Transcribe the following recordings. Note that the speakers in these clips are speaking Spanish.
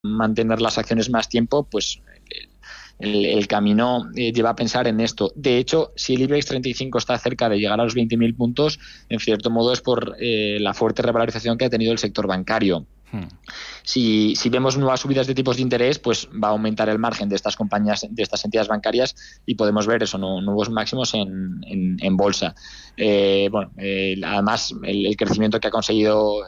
mantener las acciones más tiempo, pues el camino lleva a pensar en esto. De hecho, si el IBEX 35 está cerca de llegar a los 20.000 puntos, en cierto modo es por la fuerte revalorización que ha tenido el sector bancario. Si vemos nuevas subidas de tipos de interés, pues va a aumentar el margen de estas compañías, de estas entidades bancarias, y podemos ver eso, nuevos máximos en bolsa. Además, el crecimiento que ha conseguido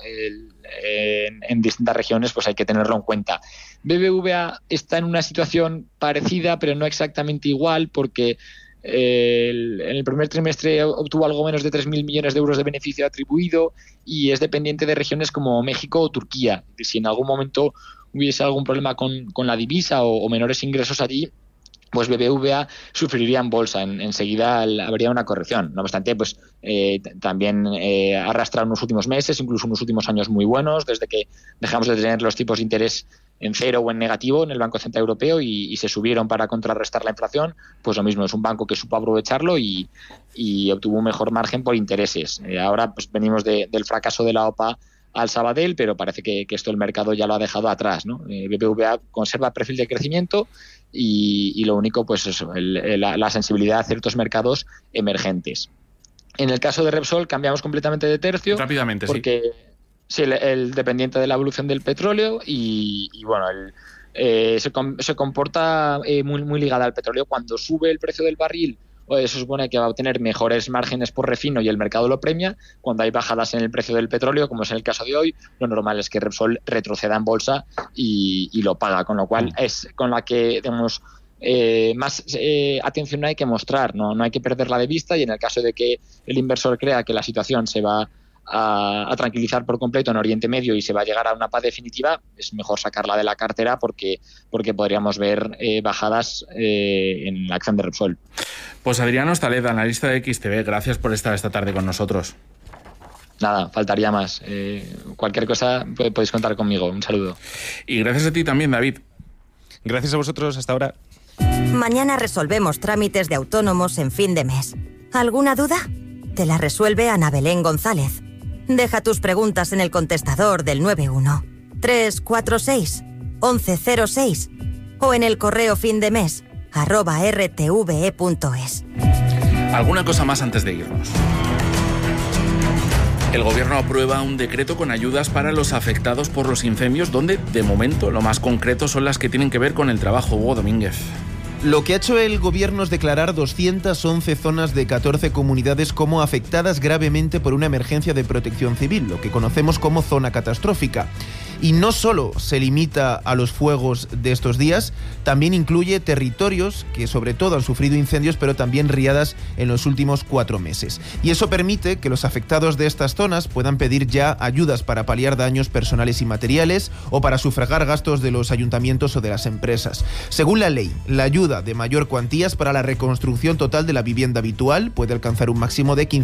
en distintas regiones, pues hay que tenerlo en cuenta. BBVA está en una situación parecida, pero no exactamente igual, porque en el primer trimestre obtuvo algo menos de 3.000 millones de euros de beneficio atribuido y es dependiente de regiones como México o Turquía. Si en algún momento hubiese algún problema con la divisa o menores ingresos allí, pues BBVA sufriría en bolsa. Enseguida habría una corrección. No obstante, pues también arrastra unos últimos meses, incluso unos últimos años muy buenos, desde que dejamos de tener los tipos de interés en cero o en negativo en el Banco Central Europeo y se subieron para contrarrestar la inflación. Pues lo mismo, es un banco que supo aprovecharlo y obtuvo un mejor margen por intereses. Ahora pues venimos del fracaso de la OPA al Sabadell, pero parece que esto el mercado ya lo ha dejado atrás, ¿no? BBVA conserva perfil de crecimiento y lo único pues es la sensibilidad a ciertos mercados emergentes. En el caso de Repsol cambiamos completamente de tercio. Rápidamente, porque sí, el dependiente de la evolución del petróleo y bueno, se comporta muy ligada al petróleo. Cuando sube el precio del barril, se supone que va a obtener mejores márgenes por refino y el mercado lo premia. Cuando hay bajadas en el precio del petróleo, como es en el caso de hoy, lo normal es que Repsol retroceda en bolsa y lo paga, con lo cual es con la que digamos más atención hay que mostrar, no hay que perderla de vista, y en el caso de que el inversor crea que la situación se va a tranquilizar por completo en Oriente Medio y se va a llegar a una paz definitiva, es mejor sacarla de la cartera porque podríamos ver bajadas en la acción de Repsol. Pues Adrián Ostalez, analista de XTB, gracias por estar esta tarde con nosotros. Nada, faltaría más. Cualquier cosa podéis contar conmigo. Un saludo. Y gracias a ti también, David. Gracias a vosotros, hasta ahora. Mañana resolvemos trámites de autónomos en fin de mes. ¿Alguna duda? Te la resuelve Ana Belén González. Deja tus preguntas en el contestador del 91 346 1106 o en el correo findemes@rtve.es. ¿Alguna cosa más antes de irnos? El Gobierno aprueba un decreto con ayudas para los afectados por los incendios, donde, de momento, lo más concreto son las que tienen que ver con el trabajo. Hugo Domínguez. Lo que ha hecho el Gobierno es declarar 211 zonas de 14 comunidades como afectadas gravemente por una emergencia de protección civil, lo que conocemos como zona catastrófica. Y no solo se limita a los fuegos de estos días, también incluye territorios que sobre todo han sufrido incendios, pero también riadas en los últimos 4 meses. Y eso permite que los afectados de estas zonas puedan pedir ya ayudas para paliar daños personales y materiales o para sufragar gastos de los ayuntamientos o de las empresas. Según la ley, la ayuda de mayor cuantía es para la reconstrucción total de la vivienda habitual, puede alcanzar un máximo de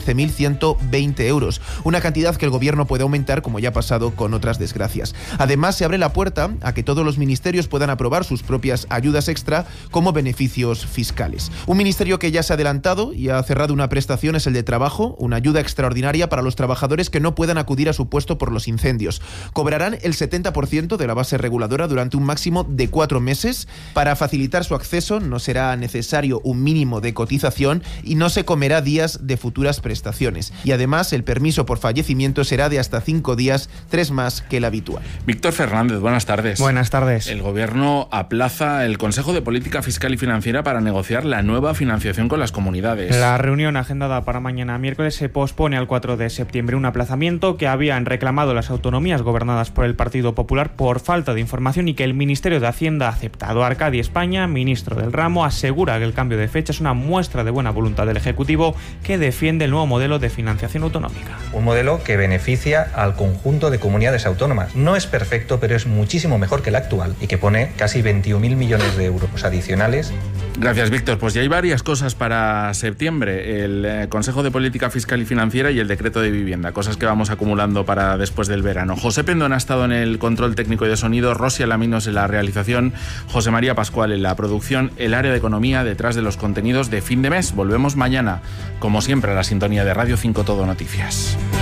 15.120 euros, una cantidad que el Gobierno puede aumentar, como ya ha pasado con otras desgracias. Además, se abre la puerta a que todos los ministerios puedan aprobar sus propias ayudas extra como beneficios fiscales. Un ministerio que ya se ha adelantado y ha cerrado una prestación es el de trabajo, una ayuda extraordinaria para los trabajadores que no puedan acudir a su puesto por los incendios. Cobrarán el 70% de la base reguladora durante un máximo de 4 meses. Para facilitar su acceso no será necesario un mínimo de cotización y no se comerá días de futuras prestaciones. Y además, el permiso por fallecimiento será de hasta 5 días, 3 más que el habitual. Víctor Fernández, buenas tardes. Buenas tardes. El Gobierno aplaza el Consejo de Política Fiscal y Financiera para negociar la nueva financiación con las comunidades. La reunión agendada para mañana miércoles se pospone al 4 de septiembre, un aplazamiento que habían reclamado las autonomías gobernadas por el Partido Popular por falta de información y que el Ministerio de Hacienda ha aceptado. Arcadi España, ministro del ramo, asegura que el cambio de fecha es una muestra de buena voluntad del Ejecutivo, que defiende el nuevo modelo de financiación autonómica. Un modelo que beneficia al conjunto de comunidades autónomas. No es perfecto, pero es muchísimo mejor que el actual y que pone casi 21.000 millones de euros adicionales. Gracias, Víctor. Pues ya hay varias cosas para septiembre. El Consejo de Política Fiscal y Financiera y el Decreto de Vivienda. Cosas que vamos acumulando para después del verano. José Pendón ha estado en el control técnico y de sonido, Rosy Alaminos en la realización, José María Pascual en la producción, el área de economía detrás de los contenidos de fin de mes. Volvemos mañana, como siempre, a la sintonía de Radio 5 Todo Noticias.